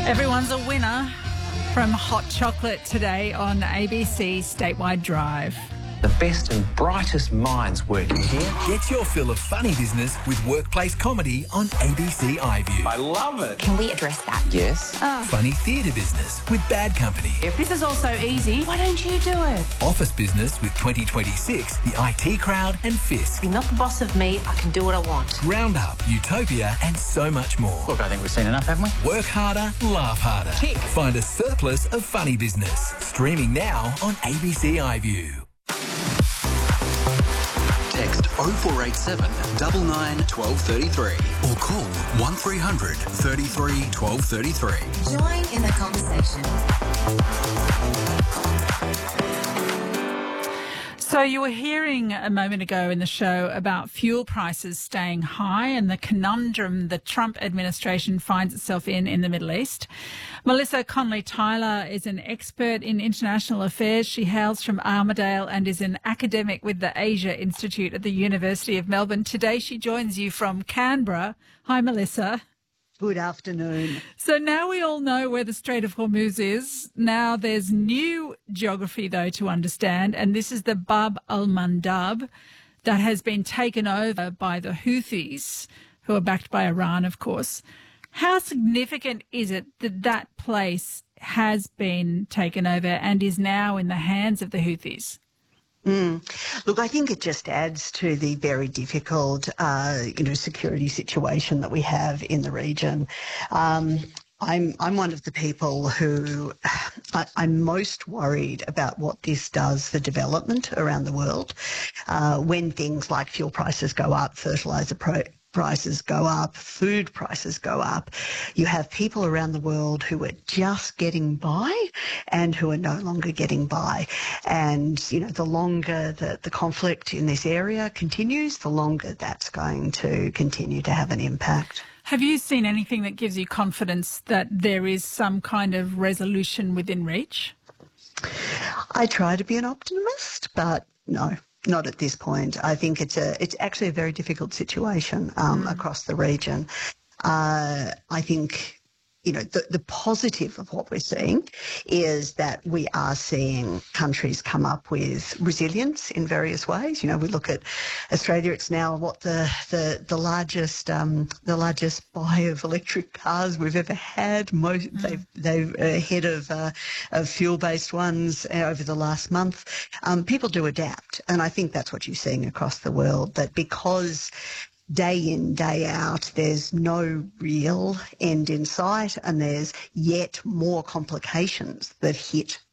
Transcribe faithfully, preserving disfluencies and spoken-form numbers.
Everyone's a winner from Hot Chocolate today on A B C Statewide Drive. The best and brightest minds working here. Get your fill of funny business with workplace comedy on A B C iView. I love it. Can we address that? Yes. Funny theatre business with Bad Company. If this is all so easy, why don't you do it? Office business with twenty twenty-six, the I T Crowd and Fisk. You're not the boss of me, I can do what I want. Roundup, Utopia and so much more. Look, I think we've seen enough, haven't we? Work harder, laugh harder. Tick. Find a surplus of funny business. Streaming now on A B C iView. Text oh four eight seven, nine nine, one two three three or call one three hundred, thirty-three, twelve thirty-three. Join in the conversation. So you were hearing a moment ago in the show about fuel prices staying high and the conundrum the Trump administration finds itself in in the Middle East. Melissa Conley-Tyler is an expert in international affairs. She hails from Armidale and is an academic with the Asia Institute at the University of Melbourne. Today she joins you from Canberra. Hi, Melissa. Good afternoon. So now we all know where the Strait of Hormuz is. Now there's new geography, though, to understand, and this is the Bab al-Mandab that has been taken over by the Houthis, who are backed by Iran, of course. How significant is it that that place has been taken over and is now in the hands of the Houthis? Mm. Look, I think it just adds to the very difficult, uh, you know, security situation that we have in the region. Um, I'm I'm one of the people who I, I'm most worried about what this does for development around the world. Uh, when things like fuel prices go up, fertiliser pro- prices go up, food prices go up, you have people around the world who are just getting by and who are no longer getting by. And, you know, the longer that the conflict in this area continues, the longer that's going to continue to have an impact. Have you seen anything that gives you confidence that there is some kind of resolution within reach? I try to be an optimist, but no. Not at this point. I think it's a it's actually a very difficult situation um, mm. across the region. Uh, I think, you know, the, the positive of what we're seeing is that we are seeing countries come up with resilience in various ways. You know, we look at Australia; it's now what the the the largest um, the largest buy of electric cars we've ever had. Most mm. they've they've ahead of uh, of fuel based ones over the last month. Um, people do adapt, and I think that's what you're seeing across the world. That because day in, day out, there's no real end in sight, and there's yet more complications that hit